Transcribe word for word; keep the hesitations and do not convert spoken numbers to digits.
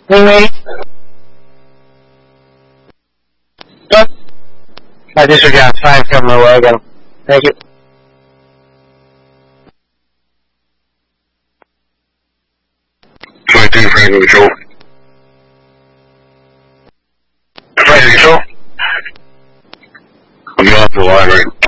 Anyway, I disregard five from the wagon. Thank you. twenty-two, Franklin Control. Franklin Control? I'm going off the line, right?